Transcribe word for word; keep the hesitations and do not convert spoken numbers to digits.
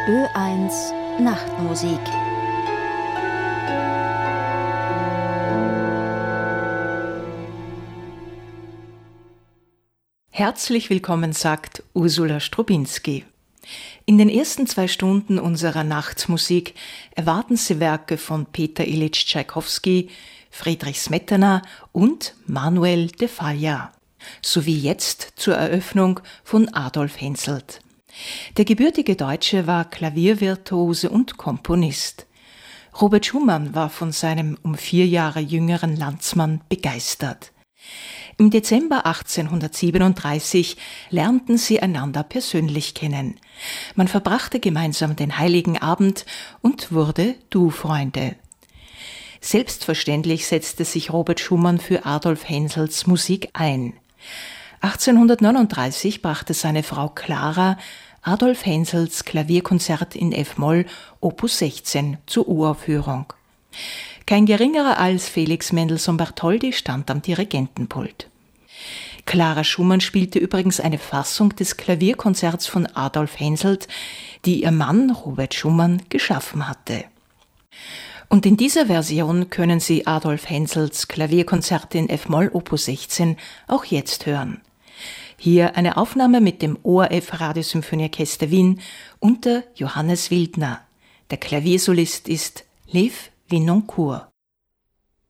Ö eins Nachtmusik. Herzlich willkommen, sagt Ursula Strubinski. In den ersten zwei Stunden unserer Nachtmusik erwarten Sie Werke von Peter Ilyich Tschaikowski, Friedrich Smetana und Manuel de Falla, sowie jetzt zur Eröffnung von Adolf Henselt. Der gebürtige Deutsche war Klaviervirtuose und Komponist. Robert Schumann war von seinem um vier Jahre jüngeren Landsmann begeistert. Im Dezember achtzehnhundertsiebenunddreißig lernten sie einander persönlich kennen. Man verbrachte gemeinsam den Heiligen Abend und wurde Du-Freunde. Selbstverständlich setzte sich Robert Schumann für Adolf Henselts Musik ein. achtzehnhundertneununddreißig brachte seine Frau Clara Adolf Henselts Klavierkonzert in F-Moll Opus sechzehn zur Uraufführung. Kein geringerer als Felix Mendelssohn Bartholdy stand am Dirigentenpult. Clara Schumann spielte übrigens eine Fassung des Klavierkonzerts von Adolf Henselt, die ihr Mann Robert Schumann geschaffen hatte. Und in dieser Version können Sie Adolf Henselts Klavierkonzert in F-Moll Opus sechzehn auch jetzt hören. Hier eine Aufnahme mit dem O R F Radiosymphonieorchester Wien unter Johannes Wildner. Der Klaviersolist ist Lev Vinoncourt.